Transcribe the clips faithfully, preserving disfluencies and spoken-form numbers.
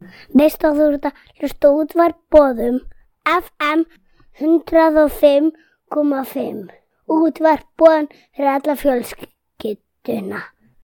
Veist að þú ert að hlusta á Útvarp Boðum F M hundrað og fimm komma fimm. Útvarp Boðum fyrir alla fjölskylduna.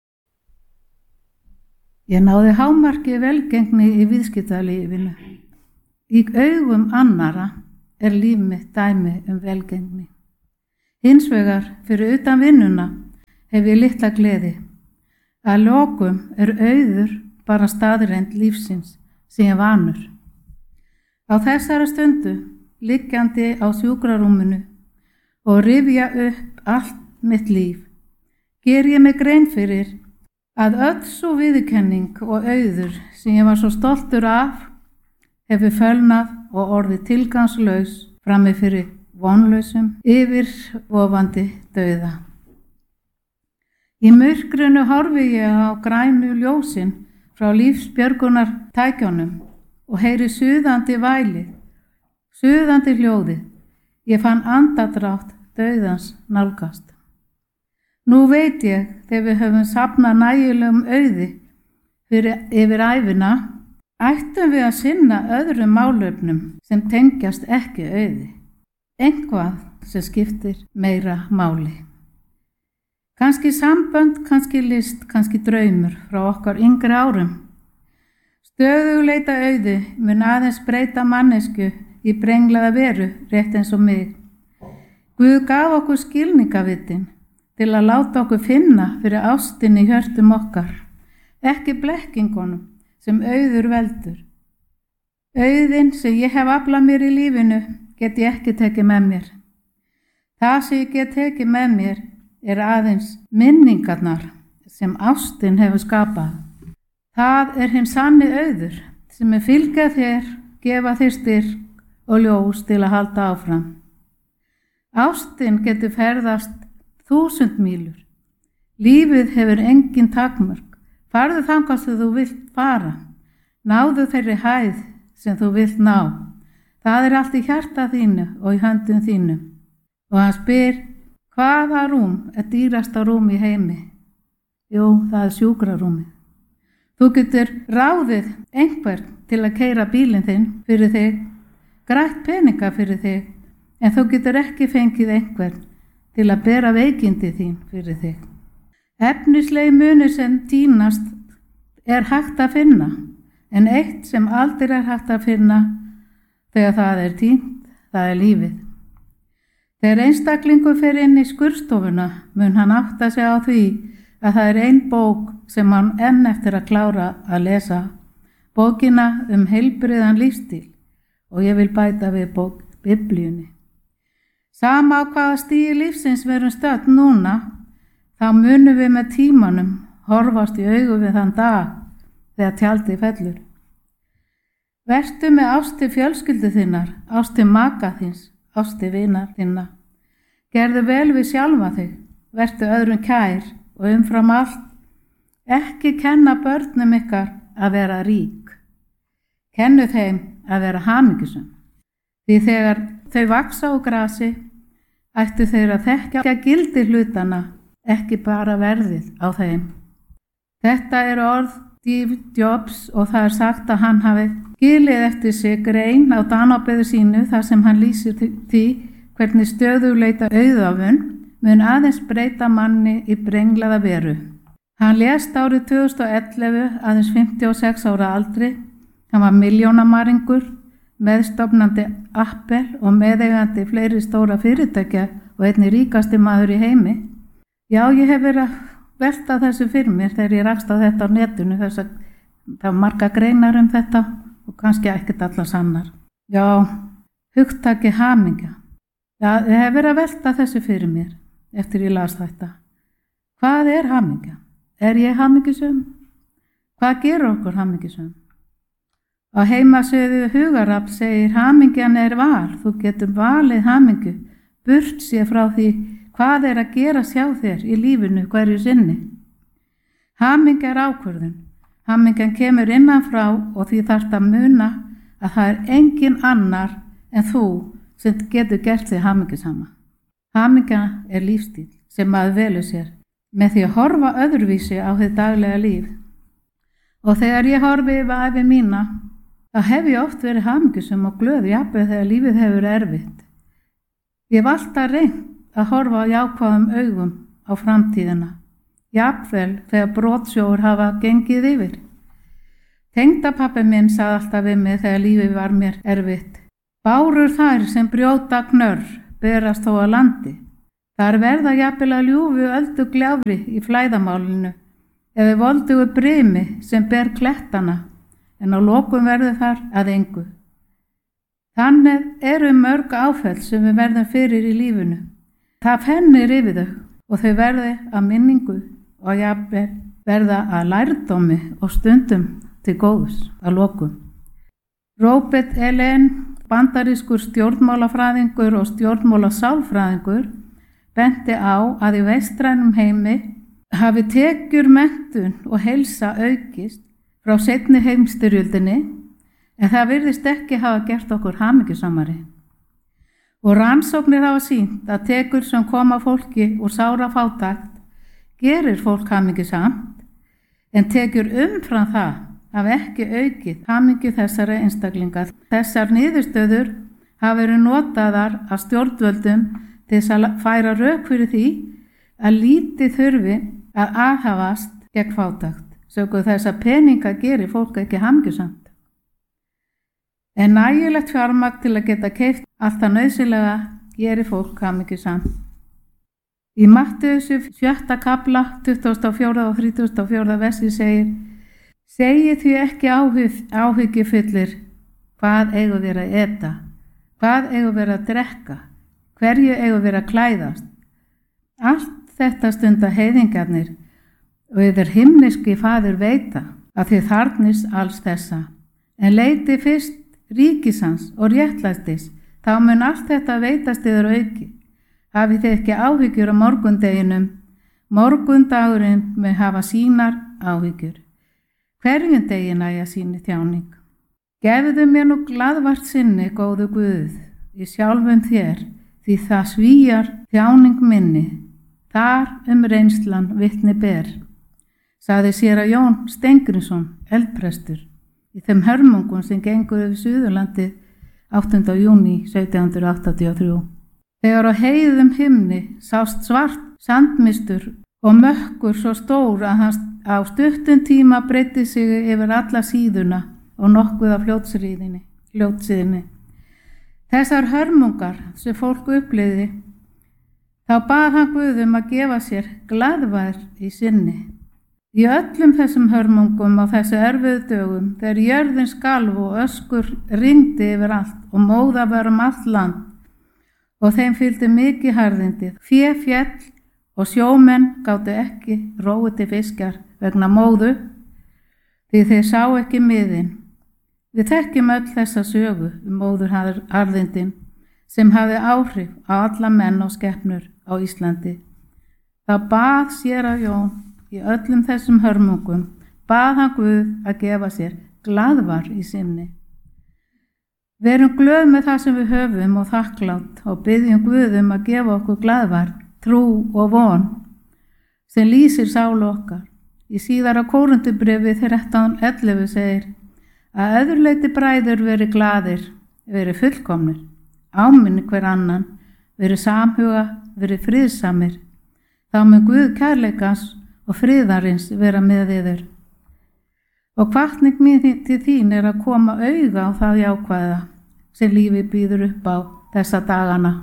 Ég náði hámarki velgengni í viðskiptalífinu. Í augum annara er líf mitt dæmi um velgengni. Hins vegar fyrir utan vinnuna hef ég litla gleði. Að lokum er auður bara staðreynd lífsins sem ég vanur. Á þessara stundu, liggjandi á sjúkrarúminu og rifja upp allt mitt líf, ger ég mig grein fyrir að öll sú viðurkenning og auður sem ég var svo stoltur af hefur fölnað og orðið tilgangslaus frammi fyrir vonlausum yfirvofandi dauða. Í myrkrinu horfi ég á grænu ljósin frá lífsbjörgunar tækjónum og heyri suðandi vælið, suðandi hljóðið. Ég fann andadrátt dauðans nálgast. Nú veit ég, þegar við höfum safnað nægilegum auði fyrir yfir ævina, ættum við að sinna öðrum málefnum sem tengjast ekki auði. Eitthvað sem skiptir meira máli. Kannski sambönd, kannski list, kannski draumur frá okkar yngri árum. Stöðugleita auði mun aðeins breyta mannesku í brenglaða veru rétt eins og mig. Guð gaf okkur skilningavitin til að láta okkur finna fyrir ástinni í hjörtum okkar, ekki blekkingunum sem auður veldur. Auðin sem ég hef aflað mér í lífinu get ég ekki tekið með mér. Það sem ég get tekið með mér er aðeins minningarnar sem ástin hefur skapað. Það er hinn sanni auður sem er fylgjað þér, gefa þér styrk og ljós til að halda áfram. Ástin getur ferðast þúsund mílur. Lífið hefur engin takmörk. Farðu þangað sem þú vilt fara. Náðu þeirri hæð sem þú vilt ná. Það er allt í hjarta þínu og í höndum þínu. Og hann spyr, hvaða rúm er dýrasta rúm í heimi? Jú, það er sjúkrarúmið. Þú getur ráðið einhvern til að keyra bílinn þinn fyrir þig, grætt peninga fyrir þig, en þú getur ekki fengið einhvern til að bera veikindi þín fyrir þig. Efnislegi munir sem týnast er hægt að finna, en eitt sem aldrei er hægt að finna þegar það er týnt, það er lífið. Þegar einstaklingur fer inn í skurðstofuna mun hann átta sig á því að það er ein bók sem hann enn eftir að klára að lesa, bókina um heilbrigðan lífstíl, og ég vil bæta við bók Biblíunni. Sama á hvaða stigi lífsins verum stödd núna, þá munum við með tímanum horfast í augu við þann dag þegar tjaldið fellur. Vertu með ásti fjölskyldu þinnar, ásti maka þins, ásti vinar þinna. Gerðu vel við sjálfa þig, vertu öðrum kær og umfram allt, ekki kenna börnum ykkar að vera rík. Kennu þeim að vera hamingjusöm. Því þegar þau vaksa úr grasi, ættu þeir að þekkja gildi hlutana, ekki bara verðið á þeim. Þetta er orð Steve Jobs og það er sagt að hann hafi skilið eftir sig grein á danábyrðu sínu þar sem hann lýsir því hvernig stöðugleita auðafun mun aðeins breyta manni í brenglaða veru. Hann lést árið tvö þúsund og ellefu aðeins fimmtíu og sex ára aldri. Hann var milljónamaringur, meðstofnandi Apple og meðeigandi fleiri stóra fyrirtækja og einnig ríkasti maður í heimi. Já, ég hef verið að velta þessu fyrir mér þegar ég rakst á þetta á netinu. Þess að það var marga greinar um þetta og kannski ekkert allar sannar. Já, hugtakið hamingja. Já, ég hef verið að velta þessu fyrir mér eftir ég las þetta. Hvað er hamingja? Er ég hamingjusöm? Hvað gerur okkur hamingjusöm? Á heimasíðu Hugarafls segir hamingjan er val. Þú getur valið hamingju, burt sér frá því hvað er að gera sjá þér í lífinu hverju sinni. Hamingja er ákvörðun. Hamingjan kemur innan frá og því þarft að muna að það er engin annar en þú sem getur gert þig hamingjusama. Hamingja er lífstíl sem maður velur sér með því að horfa öðruvísi á þið daglega líf. Og þegar ég horfi yfir ævi mína, Þá hef ég oft verið hamingjusöm og glöð jafnvel þegar lífið hefur erfitt. Ég hef alltaf reynt að horfa á jákvæðum augum á framtíðina, jafnvel þegar brotsjóur hafa gengið yfir. Tengdapabbi minn sagði alltaf við mig þegar lífið var mér erfitt: bárur þær sem brjóta knörr berast þó að landi. Þar verða jafnvel að ljúfu öldu gljáfri í flæðamálinu eða voldugu brimi sem ber klettana, en á lokum verður þar að engu. Þannig eru mörg áföll sem við verðum fyrir í lífinu. Það fennir yfir þau og þau verði að minningu og jafnvel verða að lærdómi og stundum til góðs að lokum. Robert Ellen, bandarískur stjórnmálafræðingur og stjórnmálasálfræðingur, benti á að í vestrænum heimi hafi tekjur, menntun og heilsa aukist frá seinni heimsstyrjöldinni, en það virðist ekki hafa gert okkur hamingjusamari. Og rannsóknir hafa sýnt að tekjur sem koma fólki úr sára fátækt gerir fólk hamingjusamt, en tekjur umfram það hafa ekki aukið hamingju þessara einstaklingar. Þessar niðurstöður hafa verið notaðar af stjórnvöldum til þess að færa rök fyrir því að lítið þurfi að aðhafast gegn fátækt, sökum þess að peninga gerir fólk ekki hamingjusamt. En nægilegt fjármagn til að geta keypt allt það nauðsynlega gerir fólk hamingjusamt. Í Mattheusar sjötta kafla tuttugasta og fjórða og þrítugasta og fjórða versi segir: segið því ekki áhyggjufullir, hvað eigum við að eta, hvað eigum við að drekka, hverju eigum við að klæðast. Allt þetta stunda heiðingarnir, og yfir himneski faðir veita að þið þarfnist alls þessa. En leiti fyrst ríkis hans og réttlætis, þá mun allt þetta veitast yfir auki. Hafið þið ekki áhyggjur á morgundeginum, morgundagurinn með hafa sínar áhyggjur. Hverjum degi nægja síni þjáning. Gefðu mér nú glaðvart sinni, góðu Guð, í sjálfum þér, því það svíjar þjáning minni, þar um reynslan vitni ber, sagði séra Jón Steingrímsson, eldprestur, í þeim hörmungum sem gengur yfir Suðurlandi áttunda júní sautján hundruð áttatíu og þrjú. Þegar á heiðum himni sást svart sandmistur og mökkur svo stór að hans á stuttum tíma breiddi sig yfir alla síðuna og nokkuð af fljótsíðinni. Þessar hörmungar sem fólk upplifði, þá bað hann Guð um að gefa sér glaðvær í sinni. Í öllum þessum hörmungum á þessu erfiðu dögum, þegar jörðin skalf og öskur rigndi yfir allt og móða var um allt land, og þeim fylgdi mikið harðindi, fé féll og sjómenn gátu ekki róið til fiskjar vegna móðu, því þeir sá ekki miðin. Við þekkjum öll þessa sögu um móður harðindin sem hafði áhrif á alla menn og skepnur á Íslandi. Þá bað séra Jón í öllum þessum hörmungum, bað hann Guð að gefa sér glaðvar í sinni. Verum glöð með það sem við höfum og þakklátt og biðjum Guð um að gefa okkur glaðvar, trú og von sem lýsir sálu okkar. Í síðara Kórinthubréfi þrettán ellefu segir að öðruleyti bræður veri glaðir, veri fullkomnir, áminni hver annan, veri samhuga, veri friðsamir. Þá mun Guð kærleikans og friðarins vera með yður. Og hvatning mín til þín er að koma auga á það jákvæða sem lífið býður upp á þessa dagana.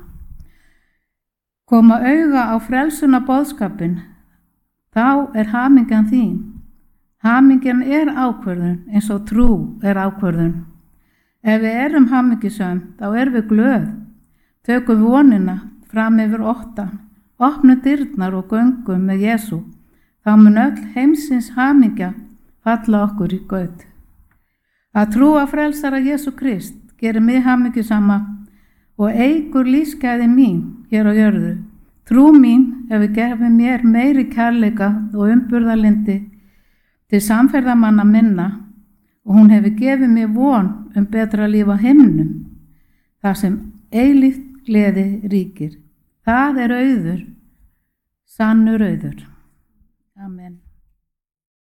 Koma auga á frelsuna boðskapin, þá er hamingjan þín. Hamingjan er ákvörðun eins og trú er ákvörðun. Ef við erum hamingjusöm, þá erum við glöð. Tökum vonina fram yfir óttan, opnum dyrnar og göngum með Jesú. Þá mun öll heimsins hamingja falla okkur í gaut. Að trúa frelsara Jesú Krist gerir mig hamingjusama og eykur lífsgæði mín hér á jörðu. Trú mín hefur gefið mér meiri kærleika og umburðarlyndi til samferðamanna minna og hún hefur gefið mér von um betra líf á himnum, þar sem eilíft gleði ríkir. Það er auður, sannur auður. Amen.